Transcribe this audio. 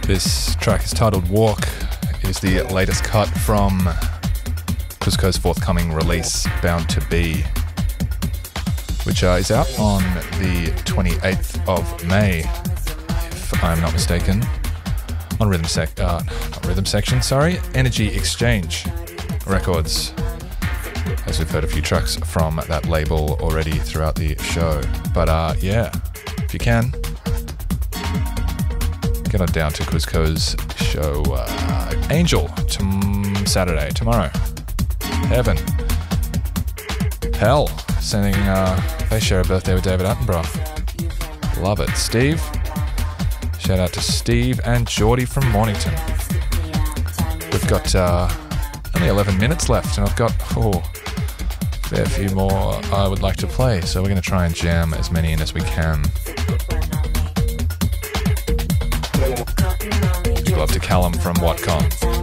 This track is titled Walk. It is the latest cut from Kuzco's forthcoming release, Bound to Be, which is out on the 28th of May, if I'm not mistaken, on Energy Exchange Records, as we've heard a few tracks from that label already throughout the show. But yeah, if you can, get on down to Kuzco's show, Angel, Saturday, tomorrow. Heaven. Hell, sending, they share a birthday with David Attenborough. Love it. Steve, shout out to Steve and Geordie from Mornington. We've got only 11 minutes left, and I've got a fair few more I would like to play, so we're going to try and jam as many in as we can. Big love to Callum from Whatcom.